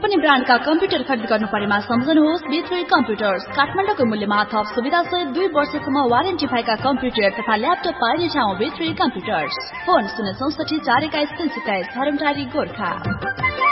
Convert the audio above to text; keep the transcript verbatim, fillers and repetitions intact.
पनि ब्रान्डका कम्प्युटर खरिद गर्नु परेमा सम्झनुहोस् बी थ्री कम्प्युटर्स। काठमाडौँको मूल्यमा थप सुविधा सहित दुई वर्षसम्म वारेन्टी भएका कम्प्युटर तथा ल्यापटप पाइने ठाउँ बी थ्री कम्प्युटर्स। फोन शून्य चौसठी चार एक्काइस तीन सत्ताइस धरमटारी गोर्खा।